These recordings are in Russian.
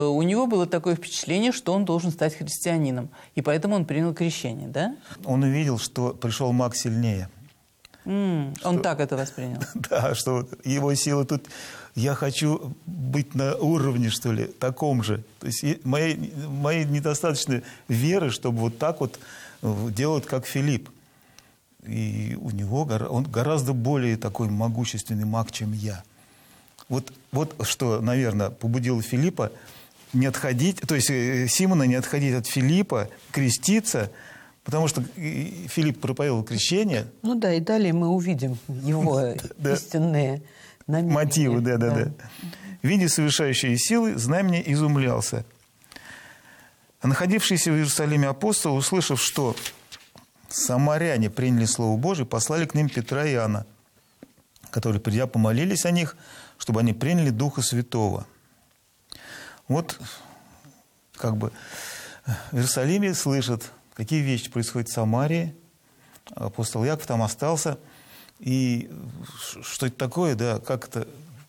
У него было такое впечатление, что он должен стать христианином, и поэтому он принял крещение, да? Он увидел, что пришел маг сильнее. Он так это воспринял? Да, что его сила тут... Я хочу быть на уровне, что ли, таком же. То есть моей недостаточно веры, чтобы вот так вот делать, как Филипп. И у него он гораздо более такой могущественный маг, чем я. Вот что, наверное, побудило Филиппа не отходить, то есть Симона не отходить от Филиппа, креститься, потому что Филипп проповедовал крещение. Ну да, и далее мы увидим его истинные намерения. Мотивы, да. Видя совершающие силы, знамение изумлялся. А находившиеся в Иерусалиме апостолы, услышав, что самаряне приняли Слово Божие, послали к ним Петра и Иоанна, которые, придя, помолились о них, чтобы они приняли Духа Святого. Вот как бы в Иерусалиме слышат, какие вещи происходят в Самарии. Апостол Яков там остался. И что это такое, да, как это,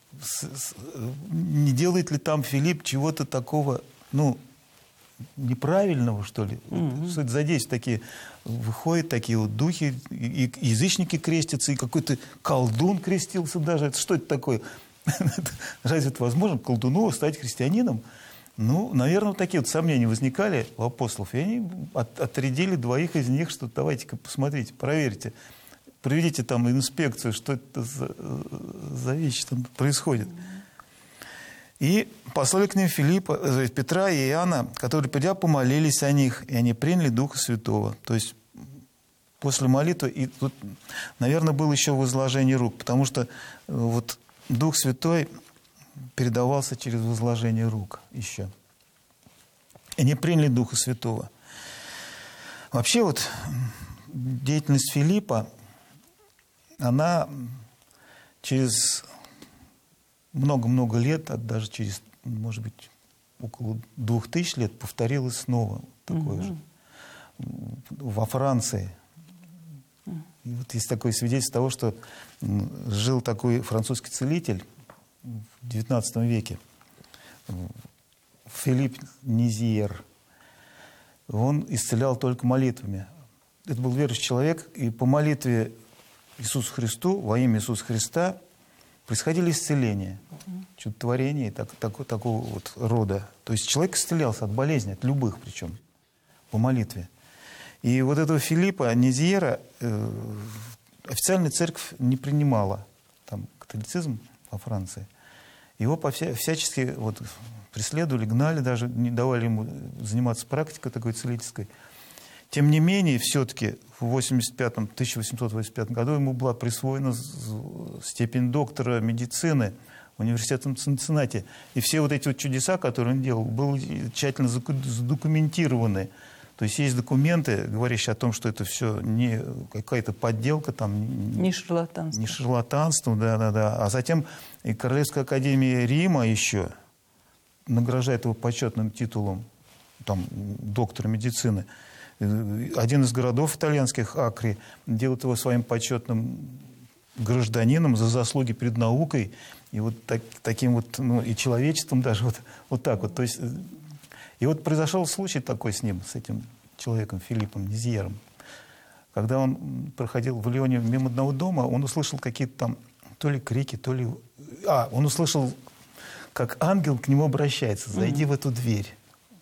не делает ли там Филипп чего-то такого, неправильного, что ли? Что это за действия такие? Выходят такие вот духи, и язычники крестятся, и какой-то колдун крестился даже. Что это такое? Разве это возможно, колдуну стать христианином? Наверное, вот такие вот сомнения возникали у апостолов. И они отрядили двоих из них, что давайте-ка посмотрите, проверьте, проведите там инспекцию, что это за вещи там происходят. И послали к ним Петра и Иоанна, которые, придя, помолились о них, и они приняли Духа Святого. То есть после молитвы, и тут, наверное, было еще возложение рук, потому что вот Дух Святой передавался через возложение рук еще. И они приняли Духа Святого. Вообще вот деятельность Филиппа, она через много-много лет, даже через, может быть, около 2000 лет повторилось снова такое же. Во Франции. И вот есть такое свидетельство того, что жил такой французский целитель в XIX веке, Филипп Низьер. Он исцелял только молитвами. Это был верующий человек, и по молитве Иисусу Христу, во имя Иисуса Христа, происходили исцеления, чудотворения такого вот рода. То есть человек исцелялся от болезней, от любых причем, по молитве. И вот этого Филиппа Низьера официальная церковь не принимала, там католицизм во Франции. Его всячески вот преследовали, гнали даже, не давали ему заниматься практикой такой целительской. Тем не менее, все-таки в 1885 году ему была присвоена степень доктора медицины университетом в Цинциннати. И все вот эти вот чудеса, которые он делал, были тщательно задокументированы. То есть есть документы, говорящие о том, что это все не какая-то подделка, там, не шарлатанство. Не шарлатанство, да. А затем и Королевская академия Рима еще награждает его почетным титулом там, доктора медицины. Один из городов итальянских, Акри, делает его своим почетным гражданином за заслуги перед наукой и вот таким вот, и человечеством даже вот так вот. То есть, и вот произошел случай такой с ним, с этим человеком, Филиппом Низьером. Когда он проходил в Лионе мимо одного дома, он услышал какие-то там то ли крики, то ли... он услышал, как ангел к нему обращается: «Зайди в эту дверь».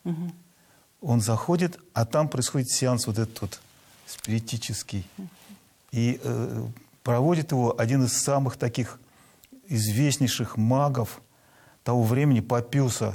Он заходит, а там происходит сеанс вот этот вот спиритический. И проводит его один из самых таких известнейших магов того времени, Папиуса,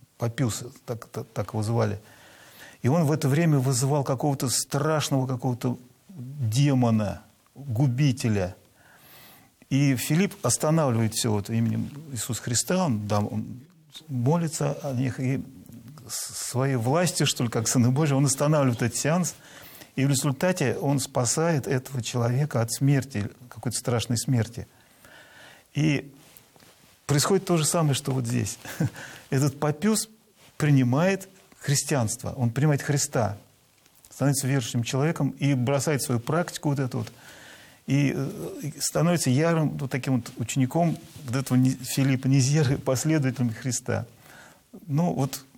так его звали. И он в это время вызывал какого-то страшного какого-то демона, губителя. И Филипп останавливает все вот именем Иисуса Христа, он молится о них, и своей властью, что ли, как Сын Божий, он останавливает этот сеанс, и в результате он спасает этого человека от смерти, какой-то страшной смерти. И происходит то же самое, что вот здесь. Этот Папиус принимает христианство, он принимает Христа, становится верующим человеком и бросает свою практику вот эту вот, и становится ярым вот таким вот учеником вот этого Филиппа Низьера, последователем Христа. Ну, вот